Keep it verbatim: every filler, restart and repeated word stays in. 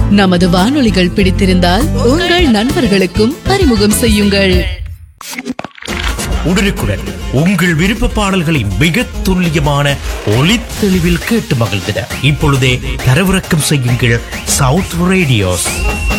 நமது வானொலிகள் பிடித்திருந்தால் உங்கள் நண்பர்களுக்கும் அறிமுகம் செய்யுங்கள். உடனுக்குடன் உங்கள் விருப்ப பாடல்களை மிக துல்லியமான ஒளித்தெளிவில் கேட்டு மகிழ்ந்திட இப்பொழுதே தரவிறக்கம் செய்யுங்கள் சவுத் ரேடியோஸ்.